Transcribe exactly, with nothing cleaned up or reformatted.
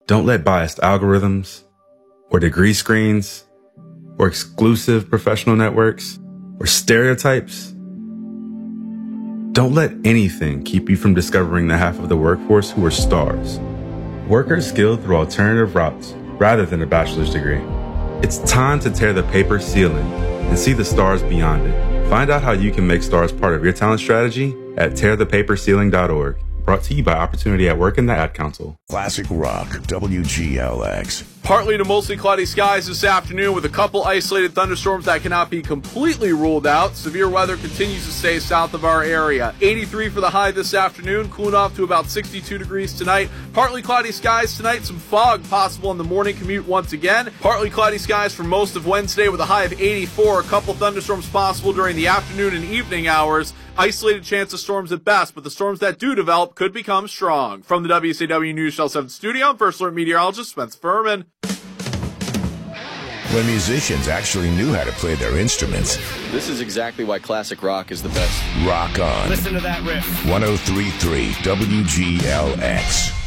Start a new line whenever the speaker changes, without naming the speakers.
Don't let biased algorithms or degree screens or exclusive professional networks or stereotypes. Don't let anything keep you from discovering the half of the workforce who are stars. Workers skilled through alternative routes rather than a bachelor's degree. It's time to tear the paper ceiling and see the stars beyond it. Find out how you can make stars part of your talent strategy at tear the paper ceiling dot org. Brought to you by Opportunity at Work and the Ad Council.
Classic Rock, W G L X.
Partly to mostly cloudy skies this afternoon with a couple isolated thunderstorms that cannot be completely ruled out. Severe weather continues to stay south of our area. eighty-three for the high this afternoon, cooling off to about sixty-two degrees tonight. Partly cloudy skies tonight, some fog possible in the morning commute once again. Partly cloudy skies for most of Wednesday with a high of eighty-four. A couple thunderstorms possible during the afternoon and evening hours. Isolated chance of storms at best, but the storms that do develop could become strong. From the W C W News Channel seven studio, I'm First Alert meteorologist Spence Furman.
When musicians actually knew how to play their instruments.
This is exactly why classic rock is the best.
Rock on.
Listen to that riff.
one oh three point three W G L X.